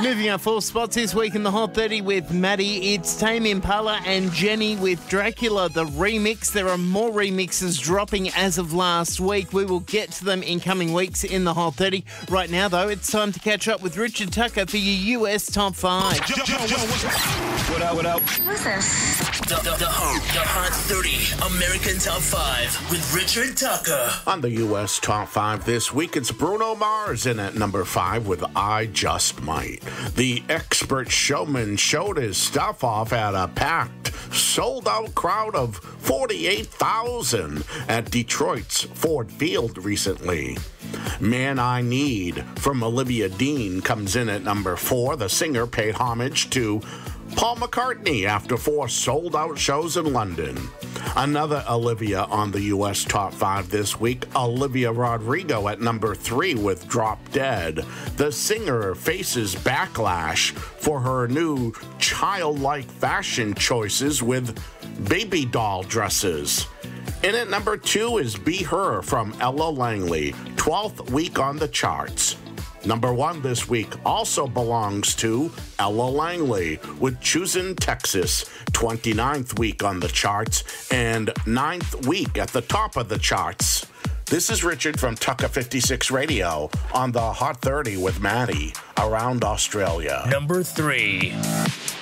Moving up 4 spots this week in the Hot 30 with Maddie, it's Tame Impala and Jenny with Dracula, the remix. There are more remixes dropping as of last week. We will get to them in coming weeks in the Hot 30. Right now, though, it's time to catch up with Richard Tucker for your US Top 5. What up? Who's this? The Hot 30 American Top 5 with Richard Tucker. On the U.S. Top 5 this week, it's Bruno Mars in at number 5 with I Just Might. The expert showman showed his stuff off at a packed, sold-out crowd of 48,000 at Detroit's Ford Field recently. Man I Need from Olivia Dean comes in at number 4. The singer paid homage to Paul McCartney after 4 sold-out shows in London. Another Olivia on the U.S. Top 5 this week, Olivia Rodrigo at number 3 with Drop Dead. The singer faces backlash for her new childlike fashion choices with baby doll dresses. In at number 2 is Be Her from Ella Langley, 12th week on the charts. Number 1 this week also belongs to Ella Langley with Choosin' Texas, 29th week on the charts and 9th week at the top of the charts. This is Richard from Tucker 56 Radio on the Hot 30 with Maddie around Australia. Number 3.